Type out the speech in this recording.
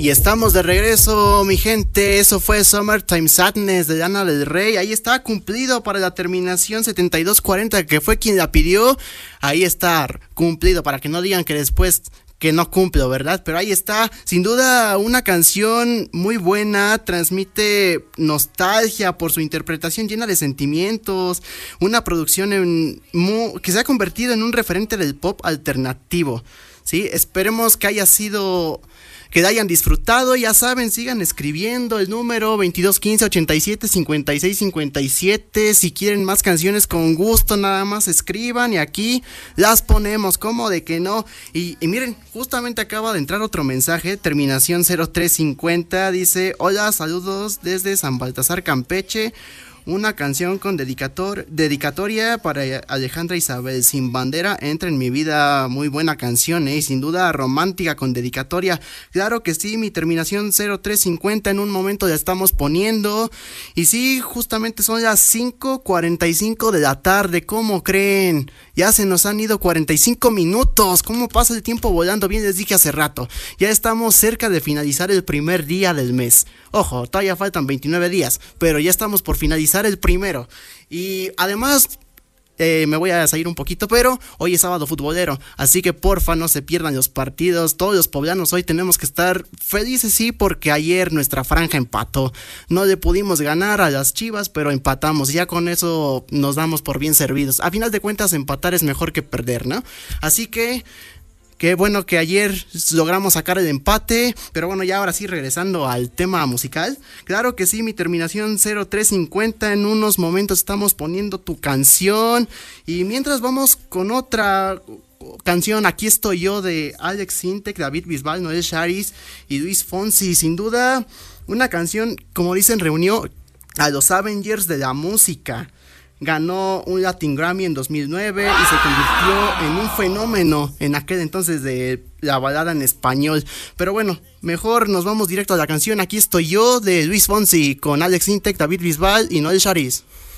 Y estamos de regreso, mi gente. Eso fue Summertime Sadness de Lana del Rey. Ahí está, cumplido para la terminación 7240, que fue quien la pidió. Ahí está, cumplido, para que no digan que después que no cumplo, ¿verdad? Pero ahí está, sin duda una canción muy buena, transmite nostalgia por su interpretación llena de sentimientos, una producción que se ha convertido en un referente del pop alternativo, ¿sí? Esperemos que haya sido... que la hayan disfrutado. Ya saben, sigan escribiendo el número 2215-87-56-57. Si quieren más canciones, con gusto, nada más escriban y aquí las ponemos, como de que no. Y miren, justamente acaba de entrar otro mensaje, terminación 0350, dice: hola, saludos desde San Baltasar, Campeche. Una canción con dedicatoria para Alejandra Isabel, Sin Bandera, entra en mi vida. Muy buena canción, sin duda romántica con dedicatoria. Claro que sí, mi terminación 0350, en un momento la estamos poniendo. Y sí, justamente son las 5:45 de la tarde. ¿Cómo creen? Ya se nos han ido 45 minutos. ¿Cómo pasa el tiempo volando? Bien les dije hace rato. Ya estamos cerca de finalizar el primer día del mes. Ojo, todavía faltan 29 días, pero ya estamos por finalizar el primero. Y además, me voy a salir un poquito, pero hoy es sábado futbolero, así que porfa no se pierdan los partidos. Todos los poblanos hoy tenemos que estar felices, sí, porque ayer nuestra franja empató. No le pudimos ganar a las Chivas, pero empatamos. Ya con eso nos damos por bien servidos. A final de cuentas, empatar es mejor que perder, ¿no? Así que... qué bueno que ayer logramos sacar el empate, pero bueno, ya ahora sí, regresando al tema musical. Claro que sí, mi terminación 0350, en unos momentos estamos poniendo tu canción. Y mientras vamos con otra canción, Aquí estoy yo, de Alex Sintek, David Bisbal, Noel Charis y Luis Fonsi. Sin duda, una canción, como dicen, reunió a los Avengers de la música. Ganó un Latin Grammy en 2009 y se convirtió en un fenómeno en aquel entonces de la balada en español. Pero bueno, mejor nos vamos directo a la canción Aquí estoy yo, de Luis Fonsi, con Alex Sintek, David Bisbal y Noel Charis.